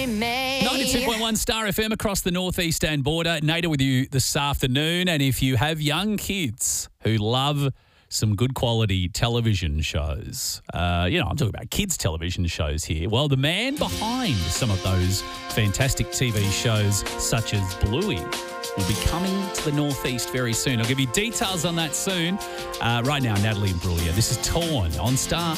May. 92.1 Star FM across the northeastern border. Nader with you this afternoon. And if you have young kids who love some good quality television shows, I'm talking about kids' television shows here. Well, the man behind some of those fantastic TV shows, such as Bluey, will be coming to the northeast very soon. I'll give you details on that soon. Right now, Natalie Imbruglia. This is Torn on Star.